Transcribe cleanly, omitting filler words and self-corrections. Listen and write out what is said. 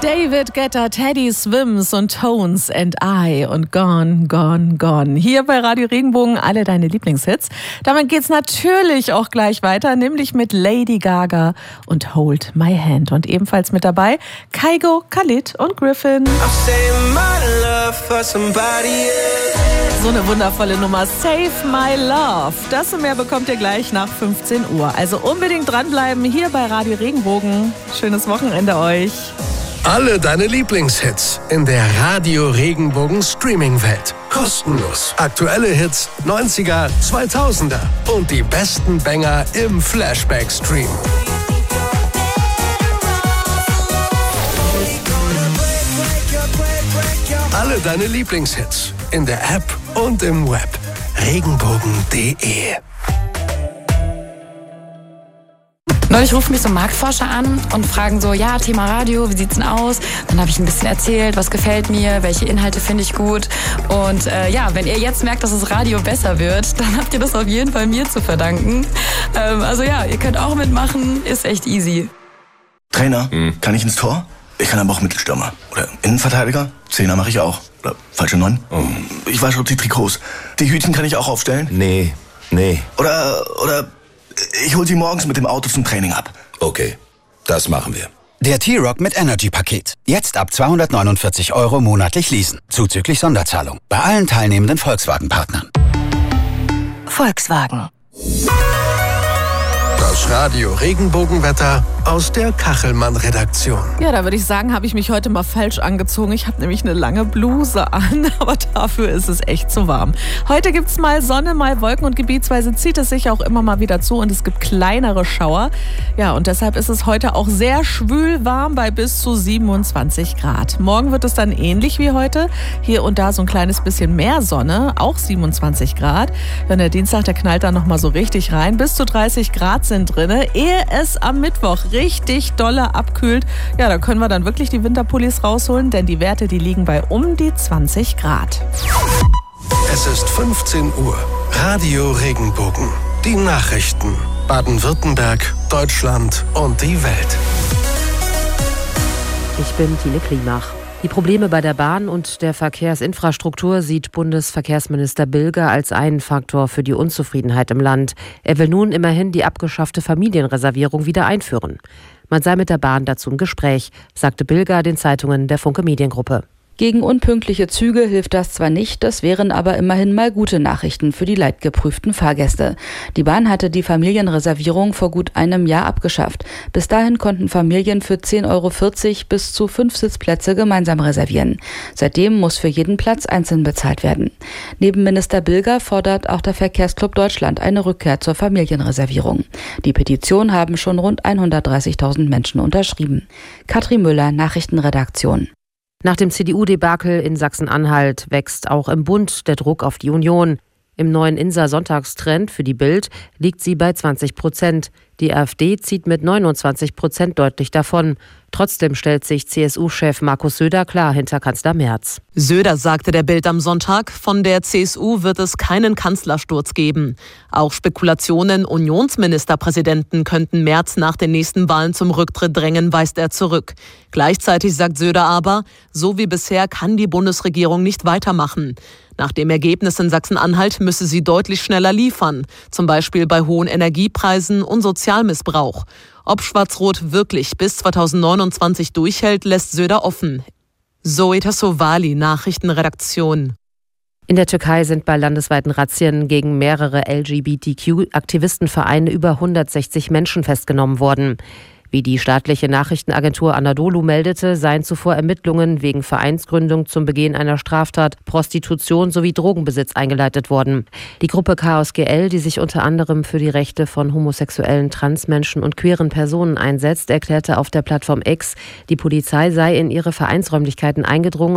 David Guetta, Teddy Swims und Tones and I und Gone, Gone, Gone. Hier bei Radio Regenbogen alle deine Lieblingshits. Damit geht's natürlich auch gleich weiter, nämlich mit Lady Gaga und Hold My Hand. Und ebenfalls mit dabei Kygo, Khalid und Griffin. So eine wundervolle Nummer, Save My Love. Das und mehr bekommt ihr gleich nach 15 Uhr. Also unbedingt dranbleiben hier bei Radio Regenbogen. Schönes Wochenende euch. Alle deine Lieblingshits in der Radio Regenbogen Streaming-Welt. Kostenlos. Aktuelle Hits, 90er, 2000er und die besten Banger im Flashback-Stream. Alle deine Lieblingshits in der App und im Web. Regenbogen.de. Neulich rufen mich so Marktforscher an und fragen so, ja, Thema Radio, wie sieht's denn aus? Dann habe ich ein bisschen erzählt, was gefällt mir, welche Inhalte finde ich gut. Und wenn ihr jetzt merkt, dass das Radio besser wird, dann habt ihr das auf jeden Fall mir zu verdanken. Ihr könnt auch mitmachen, ist echt easy. Trainer, kann ich ins Tor? Ich kann aber auch Mittelstürmer. Oder Innenverteidiger? Zehner mache ich auch. Oder falsche 9? Ich wasche auch die Trikots. Die Hütchen kann ich auch aufstellen? Nee. Oder ich hol sie morgens mit dem Auto zum Training ab. Okay, das machen wir. Der T-Rock mit Energy-Paket. Jetzt ab 249 € monatlich leasen. Zuzüglich Sonderzahlung. Bei allen teilnehmenden Volkswagen-Partnern. Volkswagen. Das Radio Regenbogenwetter aus der Kachelmann-Redaktion. Ja, da würde ich sagen, habe ich mich heute mal falsch angezogen. Ich habe nämlich eine lange Bluse an, aber dafür ist es echt zu warm. Heute gibt es mal Sonne, mal Wolken und gebietsweise zieht es sich auch immer mal wieder zu und es gibt kleinere Schauer. Ja, und deshalb ist es heute auch sehr schwül warm bei bis zu 27 Grad. Morgen wird es dann ähnlich wie heute. Hier und da so ein kleines bisschen mehr Sonne, auch 27 Grad. Ja, der Dienstag, der knallt dann nochmal so richtig rein. Bis zu 30 Grad sind drinne, ehe es am Mittwoch richtig dolle abkühlt. Ja, da können wir dann wirklich die Winterpullis rausholen, denn die Werte, die liegen bei um die 20 Grad. Es ist 15 Uhr. Radio Regenbogen. Die Nachrichten. Baden-Württemberg, Deutschland und die Welt. Ich bin Tine Klimach. Die Probleme bei der Bahn und der Verkehrsinfrastruktur sieht Bundesverkehrsminister Bilger als einen Faktor für die Unzufriedenheit im Land. Er will nun immerhin die abgeschaffte Familienreservierung wieder einführen. Man sei mit der Bahn dazu im Gespräch, sagte Bilger den Zeitungen der Funke Mediengruppe. Gegen unpünktliche Züge hilft das zwar nicht, das wären aber immerhin mal gute Nachrichten für die leidgeprüften Fahrgäste. Die Bahn hatte die Familienreservierung vor gut einem Jahr abgeschafft. Bis dahin konnten Familien für 10,40 € bis zu 5 Sitzplätze gemeinsam reservieren. Seitdem muss für jeden Platz einzeln bezahlt werden. Neben Minister Bilger fordert auch der Verkehrsclub Deutschland eine Rückkehr zur Familienreservierung. Die Petition haben schon rund 130.000 Menschen unterschrieben. Katrin Müller, Nachrichtenredaktion. Nach dem CDU-Debakel in Sachsen-Anhalt wächst auch im Bund der Druck auf die Union. Im neuen INSA-Sonntagstrend für die Bild liegt sie bei 20%. Die AfD zieht mit 29% deutlich davon. Trotzdem stellt sich CSU-Chef Markus Söder klar hinter Kanzler Merz. Söder sagte der Bild am Sonntag, von der CSU wird es keinen Kanzlersturz geben. Auch Spekulationen, Unionsministerpräsidenten könnten Merz nach den nächsten Wahlen zum Rücktritt drängen, weist er zurück. Gleichzeitig sagt Söder aber, so wie bisher kann die Bundesregierung nicht weitermachen. Nach dem Ergebnis in Sachsen-Anhalt müsse sie deutlich schneller liefern, zum Beispiel bei hohen Energiepreisen und Sozialmissbrauch. Ob Schwarz-Rot wirklich bis 2029 durchhält, lässt Söder offen. Zoe Tassovali, Nachrichtenredaktion. In der Türkei sind bei landesweiten Razzien gegen mehrere LGBTQ-Aktivistenvereine über 160 Menschen festgenommen worden. Wie die staatliche Nachrichtenagentur Anadolu meldete, seien zuvor Ermittlungen wegen Vereinsgründung zum Begehen einer Straftat, Prostitution sowie Drogenbesitz eingeleitet worden. Die Gruppe Chaos GL, die sich unter anderem für die Rechte von homosexuellen, Transmenschen und queeren Personen einsetzt, erklärte auf der Plattform X, die Polizei sei in ihre Vereinsräumlichkeiten eingedrungen